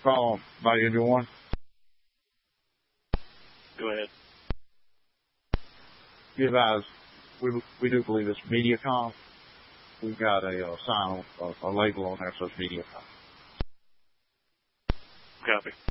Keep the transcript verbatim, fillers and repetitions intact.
call by everyone. Go ahead. You guys, we we do believe it's MediaCom. We've got a uh, sign, a, a label on there that says MediaCom. Copy.